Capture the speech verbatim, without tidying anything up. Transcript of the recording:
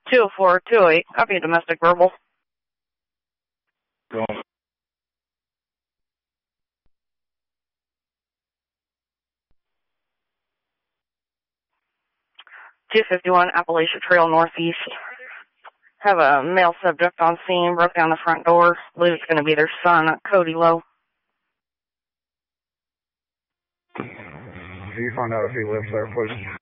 two oh four, two oh eight. Copy a domestic verbal. Go. two fifty-one Appalachia Trail Northeast. Have a male subject on scene, broke down the front door. Believe it's going to be their son, Cody Lowe. Can you find out if he lives there, please?